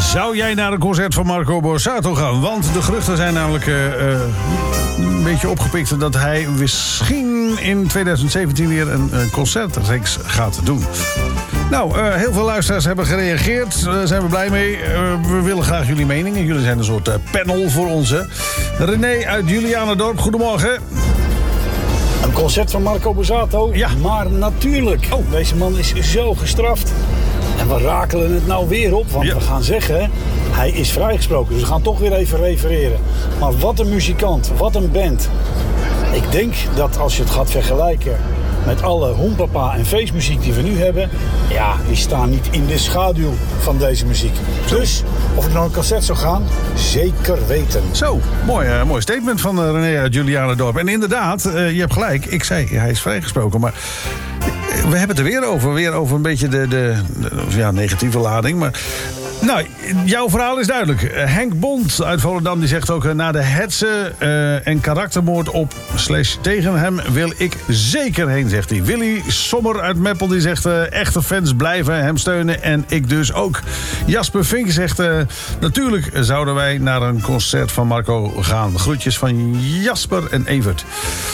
Zou jij naar een concert van Marco Borsato gaan? Want de geruchten zijn namelijk een beetje opgepikt dat hij misschien in 2017 weer een concertreeks gaat doen. Nou, heel veel luisteraars hebben gereageerd. Daar zijn we blij mee. We willen graag jullie meningen. Jullie zijn een soort panel voor ons. Hè? René uit Julianendorp, goedemorgen. Een concert van Marco Borsato? Ja. Maar natuurlijk. Oh. Deze man is zo gestraft. En we rakelen het nou weer op. Want we gaan zeggen, hij is vrijgesproken. Dus we gaan toch weer even refereren. Maar wat een muzikant. Wat een band. Ik denk dat als je het gaat vergelijken met alle hoenpapa en feestmuziek die we nu hebben, ja, die staan niet in de schaduw van deze muziek. Dus, of ik naar een concert zou gaan, zeker weten. Zo, mooi statement van René uit Julianendorp. En inderdaad, je hebt gelijk. Ik zei, hij is vrijgesproken, maar we hebben het er weer over een beetje de negatieve lading. Maar nou, jouw verhaal is duidelijk. Henk Bond uit Volendam die zegt ook, na de hetze en karaktermoord op / tegen hem wil ik zeker heen, zegt hij. Willy Sommer uit Meppel die zegt, echte fans blijven hem steunen en ik dus ook. Jasper Vink zegt, natuurlijk zouden wij naar een concert van Marco gaan. Groetjes van Jasper en Evert.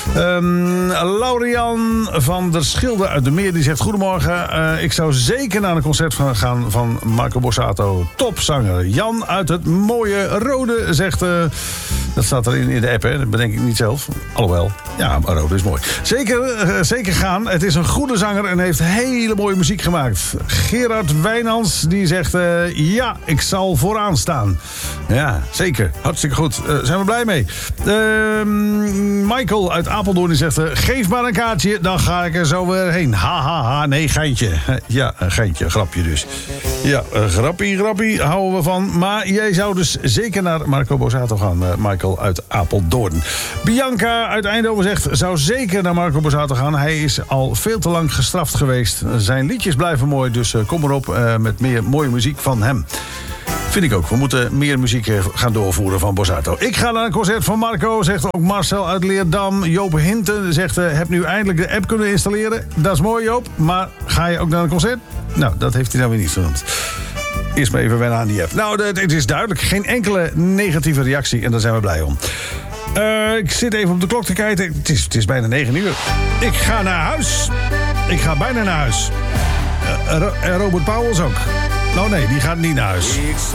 Laurian van der Schilde uit de Meer die zegt, goedemorgen, ik zou zeker naar een concert gaan van Marco Borsato. Topzanger. Jan uit het mooie Rode zegt, dat staat er in de app, hè? Dat bedenk ik niet zelf. Alhoewel, ja, maar Rode is mooi. Zeker gaan. Het is een goede zanger en heeft hele mooie muziek gemaakt. Gerard Wijnands die zegt, ja, ik zal vooraan staan. Ja, zeker. Hartstikke goed. Zijn we blij mee. Michael uit Apeldoorn die zegt, geef maar een kaartje, dan ga ik er zo weer heen. Ha, nee, geintje. Ja, een geintje, grapje dus. Ja, grappie, houden we van. Maar jij zou dus zeker naar Marco Borsato gaan, Michael uit Apeldoorn. Bianca uit Eindhoven zegt, zou zeker naar Marco Borsato gaan. Hij is al veel te lang gestraft geweest. Zijn liedjes blijven mooi, dus kom erop met meer mooie muziek van hem. Vind ik ook. We moeten meer muziek gaan doorvoeren van Borsato. Ik ga naar een concert van Marco, zegt ook Marcel uit Leerdam. Joop Hinten zegt, heb nu eindelijk de app kunnen installeren. Dat is mooi, Joop. Maar ga je ook naar een concert? Nou, dat heeft hij nou weer niet genoemd. Eerst maar even wennen aan die app. Nou, het is duidelijk. Geen enkele negatieve reactie. En daar zijn we blij om. Ik zit even op de klok te kijken. Het is bijna 9 uur. Ik ga naar huis. Ik ga bijna naar huis. En Robert Pauwels ook. Nou nee, die gaat niet naar huis.